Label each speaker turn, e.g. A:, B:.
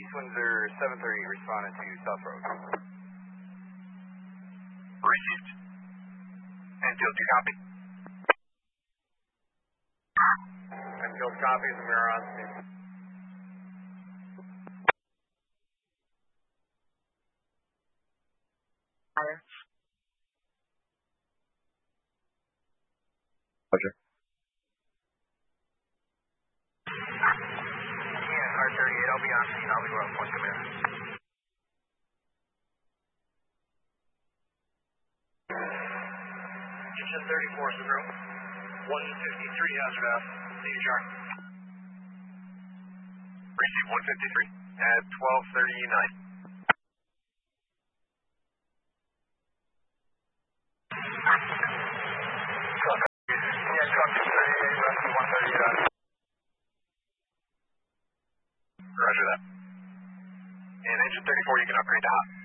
A: East Windsor 730 responded to South Road.
B: Received. Enfield, do you copy?
A: Enfield copies, and we're on scene.
C: Roger.
B: Yeah, R38, I'll be on scene. I'll be around Point Command.
D: Kitchen 34 Subaru. 153 Hazard Ave. CHR.
B: Receive 153 at 12:39.
D: Yeah, truck 238, rescue 138.
B: Roger that. And engine 34, you can upgrade to hot.